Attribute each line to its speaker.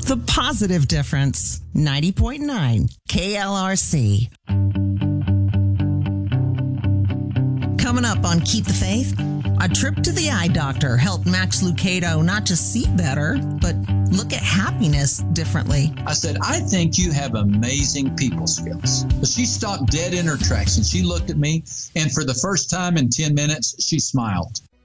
Speaker 1: The positive difference. 90.9 KLRC. Coming up on Keep the Faith, a trip to the eye doctor helped Max Lucado not just see better, but look at happiness differently.
Speaker 2: I said, I think you have amazing people skills. But she stopped dead in her tracks and she looked at me, and for the first time in 10 minutes, she smiled.